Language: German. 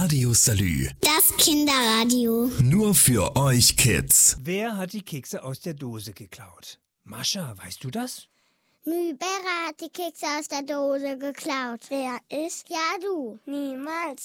Radio Salü. Das Kinderradio. Nur für euch Kids. Wer hat die Kekse aus der Dose geklaut? Mascha, weißt du das? Nübera hat die Kekse aus der Dose geklaut. Wer ist? Ja, du. Niemals.